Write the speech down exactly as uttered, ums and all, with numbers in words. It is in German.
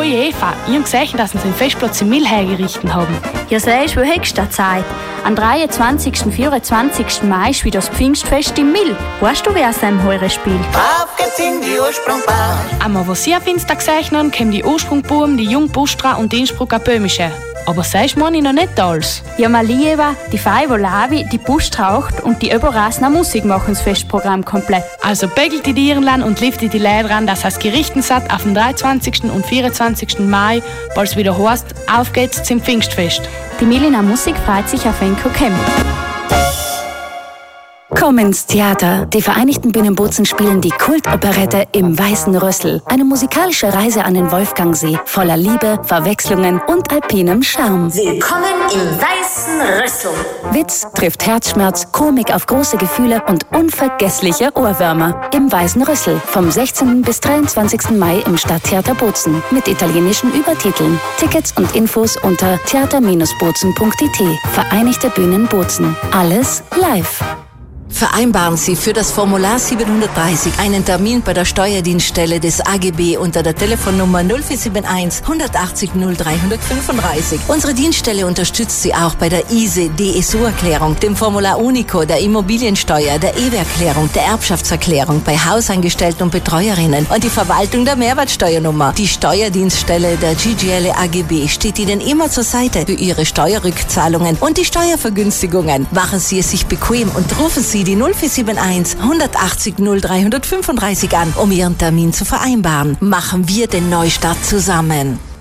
Oje Eva, ich habe gesehen, dass sie den Festplatz im Mill hergerichtet haben. Ja, siehst du, wo hast du Zeit? Am dreiundzwanzigsten und vierundzwanzigsten Mai ist wieder das Pfingstfest im Mill. Weißt du, wer es einem heuer spielt? Auf geht's in die Ursprungbar. Aber was sie auf Insta gesehen haben, kommen die Ursprungbuben, die Jungbustra und die Innsbrucker Böhmische. Aber sagst du mir noch nicht alles? Ja, Malieva, die Faivo Lavi, die Bustraucht und die Überrasner Musik machen das Festprogramm komplett. Also pegelt die Irland und liftet die Leute ran, dass es gerichtet hat auf den dreiundzwanzigsten und vierundzwanzigsten Mai, weil es wieder heißt, auf geht's zum Pfingstfest. Die Milina Musik freut sich auf Enko Camp. Komm ins Theater. Die Vereinigten Bühnen Bozen spielen die Kultoperette Im Weißen Rüssel. Eine musikalische Reise an den Wolfgangsee, voller Liebe, Verwechslungen und alpinem Charme. Willkommen im Weißen Rüssel. Witz trifft Herzschmerz, Komik auf große Gefühle und unvergessliche Ohrwürmer. Im Weißen Rüssel. Vom sechzehnten bis dreiundzwanzigsten Mai im Stadttheater Bozen. Mit italienischen Übertiteln. Tickets und Infos unter theater Bindestrich bozen punkt i t. Vereinigte Bühnen Bozen. Alles live. Vereinbaren Sie für das Formular siebenhundertdreißig einen Termin bei der Steuerdienststelle des A G B unter der Telefonnummer null vier sieben eins, hundertachtzig, null dreihundertfünfunddreißig. Unsere Dienststelle unterstützt Sie auch bei der I S E-D S U-Erklärung, dem Formular Unico, der Immobiliensteuer, der E W A-Erklärung, der Erbschaftserklärung, bei Hausangestellten und Betreuerinnen und die Verwaltung der Mehrwertsteuernummer. Die Steuerdienststelle der G G L A G B steht Ihnen immer zur Seite für Ihre Steuerrückzahlungen und die Steuervergünstigungen. Machen Sie es sich bequem und rufen Sie die null vier sieben eins, hundertachtzig, null dreihundertfünfunddreißig an, um Ihren Termin zu vereinbaren. Machen wir den Neustart zusammen.